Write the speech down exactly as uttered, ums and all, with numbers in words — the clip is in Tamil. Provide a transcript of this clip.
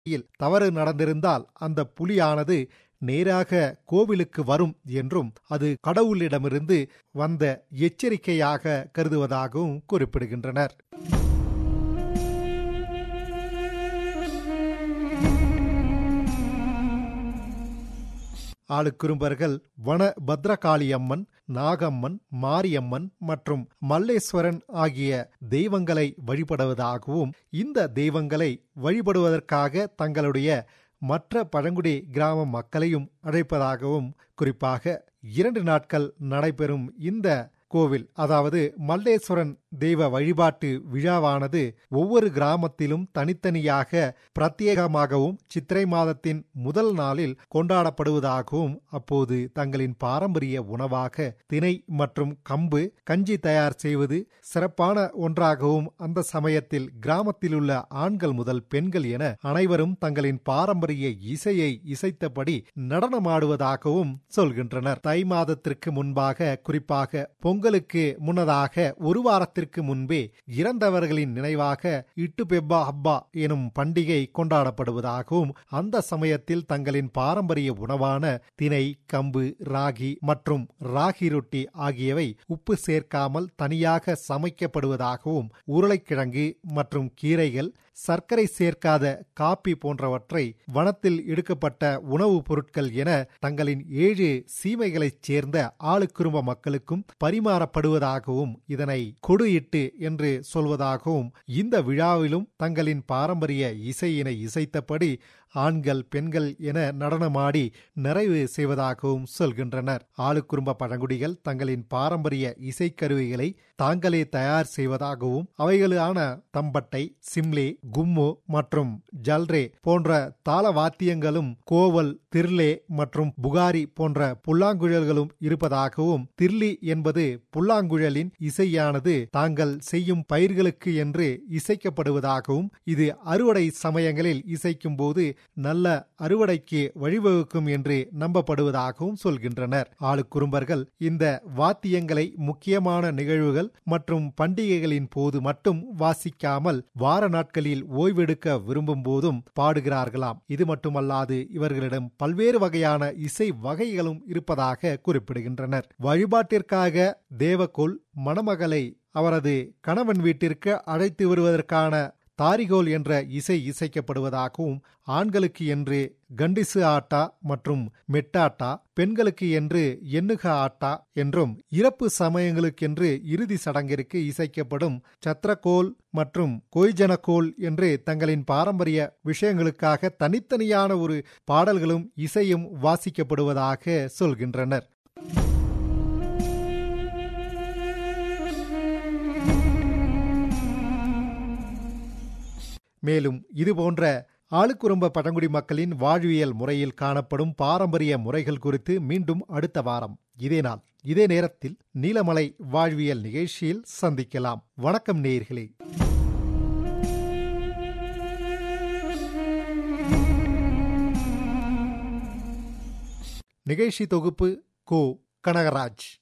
தவறு நடந்திருந்தால் அந்த புலியானது நேராக கோவிலுக்கு வரும் என்றும் அது கடவுளிடமிருந்து வந்த எச்சரிக்கையாக கருதுவதாகவும் குறிப்பிடுகின்றனர். ஆளுக்குறும்பர்கள் வன பத்ரகாளியம்மன், நாகம்மன், மாரியம்மன் மற்றும் மல்லேஸ்வரன் ஆகிய தெய்வங்களை வழிபடுவதாகவும், இந்த தெய்வங்களை வழிபடுவதற்காக தங்களுடைய மற்ற பழங்குடி கிராம மக்களையும் அழைப்பதாகவும், குறிப்பாக இரண்டு நாட்கள் நடைபெறும் இந்த கோவில், அதாவது மல்லேஸ்வரன் தெய்வ வழிபாட்டு விழாவானது ஒவ்வொரு கிராமத்திலும் தனித்தனியாக பிரத்யேகமாகவும் சித்திரை மாதத்தின் முதல் நாளில் கொண்டாடப்படுவதாகவும், அப்போது தங்களின் பாரம்பரிய உணவாக தினை மற்றும் கம்பு கஞ்சி தயார் செய்வது சிறப்பான ஒன்றாகவும், அந்த சமயத்தில் கிராமத்தில் உள்ள ஆண்கள் முதல் பெண்கள் என அனைவரும் தங்களின் பாரம்பரிய இசையை இசைத்தபடி நடனமாடுவதாகவும் சொல்கின்றனர். தை மாதத்திற்கு முன்பாக, குறிப்பாக பொங்கலுக்கு முன்னதாக ஒரு வாரத்திற்கு முன்பே இறந்தவர்களின் நினைவாக இட்டு பெப்பா ஹப்பா எனும் பண்டிகை கொண்டாடப்படுவதாகவும், அந்த சமயத்தில் தங்களின் பாரம்பரிய உணவான தினை, கம்பு, ராகி மற்றும் ராகி ரொட்டி ஆகியவை உப்பு சேர்க்காமல் தனியாக சமைக்கப்படுவதாகவும், உருளைக்கிழங்கு மற்றும் கீரைகள், சர்க்கரை சேர்க்காத காப்பி போன்றவற்றை வனத்தில் எடுக்கப்பட்ட உணவுப் பொருட்கள் என தங்களின் ஏழு சீமைகளைச் சேர்ந்த ஆளுக்குறும்ப மக்களுக்கும் பரிமாறப்படுவதாகவும், இதனை கொடு இட்டு என்று சொல்வதாகவும், இந்த விழாவிலும் தங்களின் பாரம்பரிய இசையினை இசைத்தபடி ஆண்கள் பெண்கள் என நடனமாடி நிறைவு செய்வதாகவும் சொல்கின்றனர். ஆளுக்குறும்ப பழங்குடிகள் தங்களின் பாரம்பரிய இசைக்கருவிகளை தாங்களே தயார் செய்வதாகவும், அவைகளான தம்பட்டை, சிம்லே, கும்மு மற்றும் ஜல்ரே போன்ற தாள வாத்தியங்களும், கோவல், திர்லே மற்றும் புகாரி போன்ற புல்லாங்குழல்களும் இருப்பதாகவும், திர்லி என்பது புல்லாங்குழலின் இசையானது தாங்கள் செய்யும் பயிர்களுக்கு என்று இசைக்கப்படுவதாகவும், இது அறுவடை சமயங்களில் இசைக்கும் போது நல்ல அறுவடைக்கு வழிவகுக்கும் என்று நம்பப்படுவதாகவும் சொல்கின்றனர். ஆளுக்குறும்பர்கள் இந்த வாத்தியங்களை முக்கியமான நிகழ்வுகள் மற்றும் பண்டிகைகளின் போது மட்டும் வாசிக்காமல் வார நாட்களில் ஓய்வெடுக்க விரும்பும் போதும் பாடுகிறார்களாம். இது மட்டுமல்லாது இவர்களிடம் பல்வேறு வகையான இசை வகைகளும் இருப்பதாக குறிப்பிடுகின்றனர். வழிபாட்டிற்காக தேவகோல் மணமகளை அவரது கணவன் வீட்டிற்கு அழைத்து வருவதற்கான தாரிகோல் என்ற இசை இசைக்கப்படுவதாகவும், ஆண்களுக்கு என்று கண்டிசு ஆட்டா மற்றும் மெட்டாட்டா, பெண்களுக்கு என்று எண்ணுக ஆட்டா என்றும், இறப்பு சமயங்களுக்கென்று இறுதி சடங்கிற்கு இசைக்கப்படும் சத்ரகோல் மற்றும் கொய்ஜனகோல் என்று தங்களின் பாரம்பரிய விஷயங்களுக்காக தனித்தனியான ஒரு பாடல்களும் இசையும் வாசிக்கப்படுவதாக சொல்கின்றனர். மேலும் இதுபோன்ற ஆளுக்குறும்ப பழங்குடி மக்களின் வாழ்வியல் முறையில் காணப்படும் பாரம்பரிய முறைகள் குறித்து மீண்டும் அடுத்த வாரம் இதே நாள் இதே நேரத்தில் நீலமலை வாழ்வியல் நிகழ்ச்சியில் சந்திக்கலாம். வணக்கம் நேயர்களே. நிகழ்ச்சி தொகுப்பு கோ கனகராஜ்.